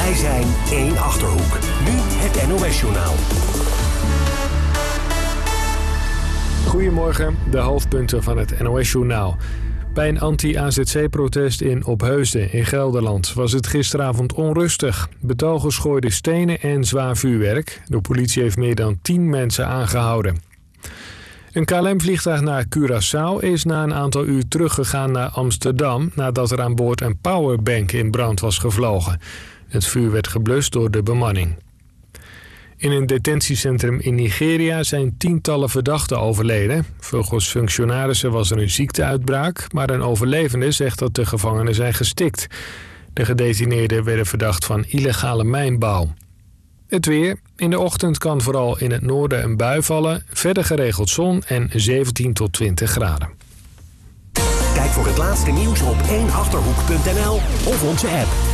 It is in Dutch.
Wij zijn één Achterhoek. Nu het NOS-journaal. Goedemorgen, de hoofdpunten van het NOS-journaal. Bij een anti-AZC-protest in Opheusden in Gelderland was het gisteravond onrustig. Betogers gooiden stenen en zwaar vuurwerk. De politie heeft meer dan 10 mensen aangehouden. Een KLM-vliegtuig naar Curaçao is na een aantal uur teruggegaan naar Amsterdam nadat er aan boord een powerbank in brand was gevlogen. Het vuur werd geblust door de bemanning. In een detentiecentrum in Nigeria zijn tientallen verdachten overleden. Volgens functionarissen was er een ziekteuitbraak, maar een overlevende zegt dat de gevangenen zijn gestikt. De gedetineerden werden verdacht van illegale mijnbouw. Het weer. In de ochtend kan vooral in het noorden een bui vallen. Verder geregeld zon en 17 tot 20 graden. Kijk voor het laatste nieuws op 1achterhoek.nl of onze app.